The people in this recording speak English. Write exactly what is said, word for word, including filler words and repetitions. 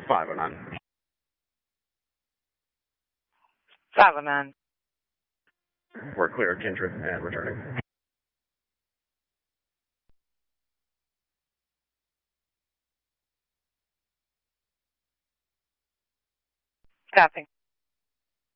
five oh nine. five oh nine. We're clear of Kindred and returning. Copy.